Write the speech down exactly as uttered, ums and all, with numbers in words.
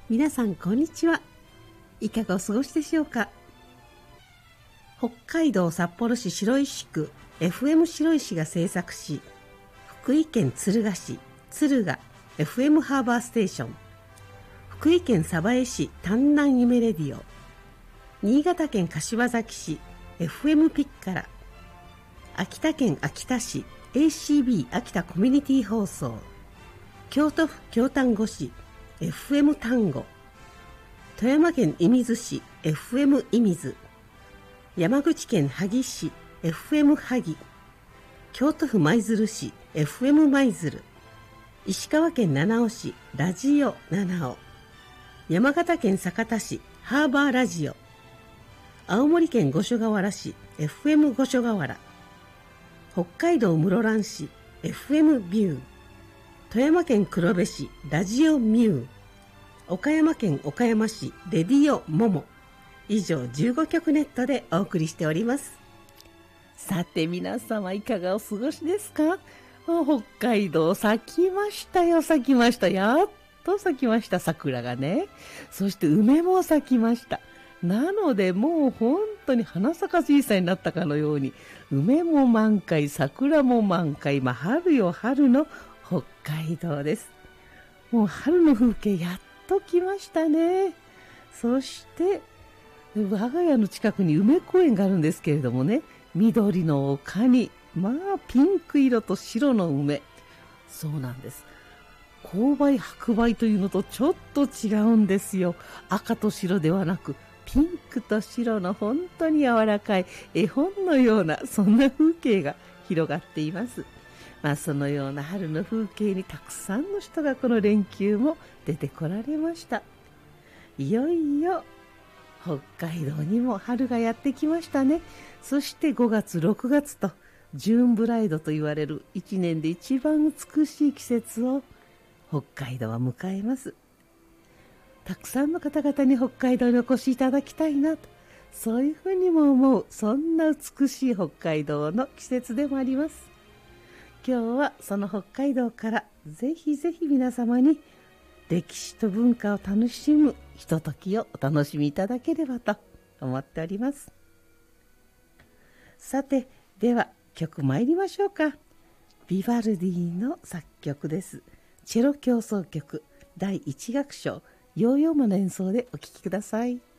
皆さんこんにちは。いかがお過ごしでしょうか。北海道札幌市白石区 エフエム 白石が制作し、福井県敦賀市敦賀 エフエム ハーバーステーション、福井県鯖江市丹南夢レディオ、新潟県柏崎市 エフエム ピッカラ、秋田県秋田市 エーシービー 秋田コミュニティ放送、京都府京丹後市 エフエム 丹後、富山県射水市 エフエム 射水、山口県萩市 エフエム 萩、京都府舞鶴市 エフエム 舞鶴、石川県七尾市ラジオ七尾、山形県酒田市ハーバーラジオ、青森県五所川原市 エフエム 五所川原、北海道室蘭市 エフエム ビュー、富山県黒部市ラジオミュー、岡山県岡山市レディオモモ、以上じゅうごきょくネットでお送りしております。さて皆様いかがお過ごしですか。北海道咲きましたよ、咲きました。やっと咲きました、桜がね。そして梅も咲きました。なのでもう本当に花咲かじいさんになったかのように、梅も満開、桜も満開、まあ、春よ春の北海道です。もう春の風景やっと来ましたね。そして我が家の近くに梅公園があるんですけれどもね、緑の丘にまあピンク色と白の梅、そうなんです。紅梅白梅というのとちょっと違うんですよ。赤と白ではなくピンクと白の本当に柔らかい絵本のような、そんな風景が広がっています。まあそのような春の風景にたくさんの人がこの連休も出てこられました。いよいよ北海道にも春がやってきましたね。そしてごがつろくがつとジューンブライドと言われる一年で一番美しい季節を北海道は迎えます。たくさんの方々に北海道にお越しいただきたいなと、そういうふうにも思う、そんな美しい北海道の季節でもあります。今日はその北海道からぜひぜひ皆様に歴史と文化を楽しむひとときをお楽しみいただければと思っております。さて、では曲参りましょうか。ビバルディの作曲です。チェロ協奏曲だいいち楽章ヨーヨーマの演奏でお聴きください。